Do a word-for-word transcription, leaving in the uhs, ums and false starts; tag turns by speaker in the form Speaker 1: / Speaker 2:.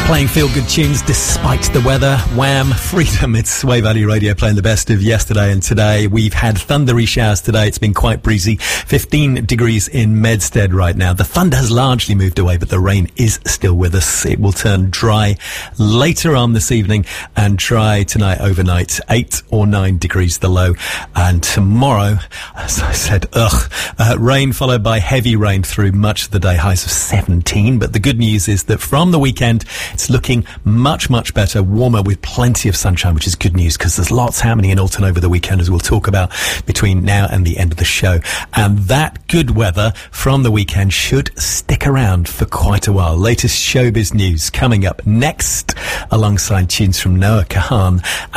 Speaker 1: Playing feel-good tunes despite the weather. Wham! Freedom. It's Sway Valley Radio playing the best of yesterday and today. We've had thundery showers today. It's been quite breezy. fifteen degrees in Medstead right now. The thunder has largely moved away, but the rain is still with us. It will turn dry later on this evening and dry tonight overnight. eight or nine degrees the low. And tomorrow, as I said, ugh, uh, rain followed by heavy rain through much of the day. Highs of seventeen. But the good news is that from the weekend, it's looking much, much better, warmer with plenty of sunshine, which is good news because there's lots happening in Alton over the weekend, as we'll talk about between now and the end of the show. And that good weather from the weekend should stick around for quite a while. Latest showbiz news coming up next, alongside tunes from Noah Kahan